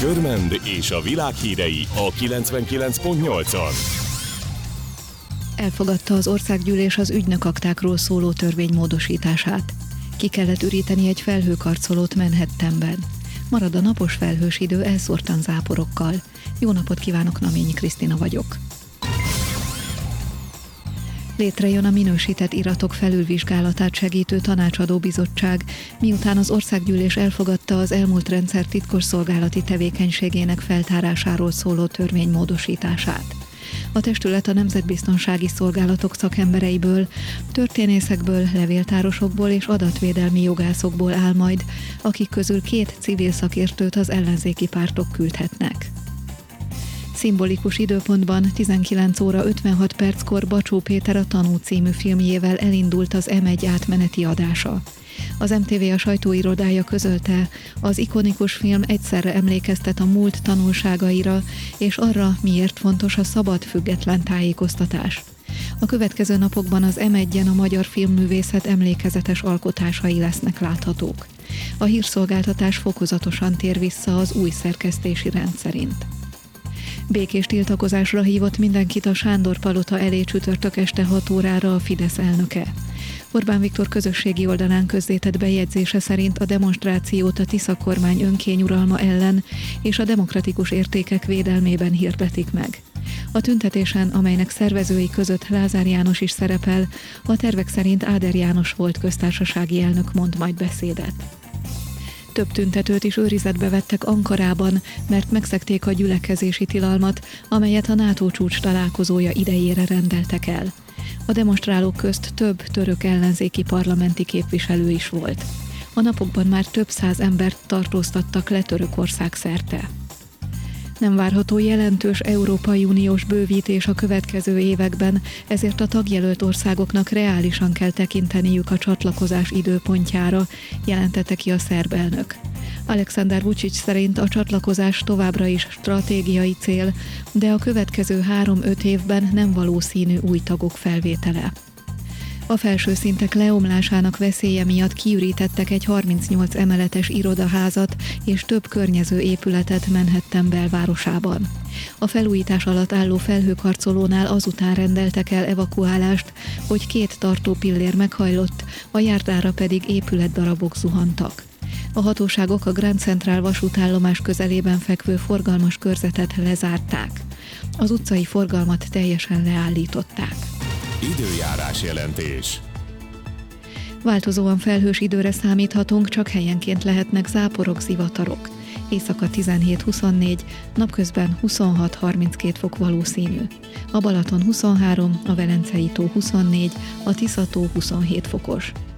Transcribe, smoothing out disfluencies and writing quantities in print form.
Körmend és a világ hírei a 99.8-on. Elfogadta az országgyűlés az ügynökaktákról szóló törvény módosítását. Ki kellett üríteni egy felhőkarcolót Manhattanben. Marad a napos felhős idő elszórtan záporokkal. Jó napot kívánok, Naményi Krisztina vagyok. Létrejön a minősített iratok felülvizsgálatát segítő tanácsadó bizottság, miután az országgyűlés elfogadta az elmúlt rendszer titkosszolgálati tevékenységének feltárásáról szóló törvény módosítását. A testület a nemzetbiztonsági szolgálatok szakembereiből, történészekből, levéltárosokból és adatvédelmi jogászokból áll majd, akik közül 2 civil szakértőt az ellenzéki pártok küldhetnek. Szimbolikus időpontban 19 óra 56 perckor Bacsó Péter a Tanú című filmjével elindult az M1 átmeneti adása. Az MTV a sajtóirodája közölte, az ikonikus film egyszerre emlékeztet a múlt tanulságaira és arra, miért fontos a szabad, független tájékoztatás. A következő napokban az M1-en a magyar filmművészet emlékezetes alkotásai lesznek láthatók. A hírszolgáltatás fokozatosan tér vissza az új szerkesztési rend szerint. Békés tiltakozásra hívott mindenkit a Sándor-palota elé csütörtök este 6 órára a Fidesz elnöke. Orbán Viktor közösségi oldalán közzétett bejegyzése szerint a demonstrációt a Tisza kormány önkényuralma ellen és a demokratikus értékek védelmében hirdetik meg. A tüntetésen, amelynek szervezői között Lázár János is szerepel, a tervek szerint Áder János volt köztársasági elnök mond majd beszédet. Több tüntetőt is őrizetbe vettek Ankarában, mert megszegték a gyülekezési tilalmat, amelyet a NATO csúcs találkozója idejére rendeltek el. A demonstrálók közt több török ellenzéki parlamenti képviselő is volt. A napokban már több 100 embert tartóztattak le Törökország szerte. Nem várható jelentős Európai Uniós bővítés a következő években, ezért a tagjelölt országoknak reálisan kell tekinteniük a csatlakozás időpontjára, jelentette ki a szerb elnök. Alexander Vučić szerint a csatlakozás továbbra is stratégiai cél, de a következő 3-5 évben nem valószínű új tagok felvétele. A felső szintek leomlásának veszélye miatt kiürítettek egy 38 emeletes irodaházat és több környező épületet Manhattan belvárosában. A felújítás alatt álló felhőkarcolónál azután rendeltek el evakuálást, hogy 2 tartópillér meghajlott, a járdára pedig épületdarabok zuhantak. A hatóságok a Grand Central vasútállomás közelében fekvő forgalmas körzetet lezárták. Az utcai forgalmat teljesen leállították. Időjárás jelentés. Változóan felhős időre számíthatunk, csak helyenként lehetnek záporok, zivatarok. Éjszaka 17-24, napközben 26-32 fok valószínű. A Balaton 23, a Velencei tó 24, a Tisza tó 27 fokos.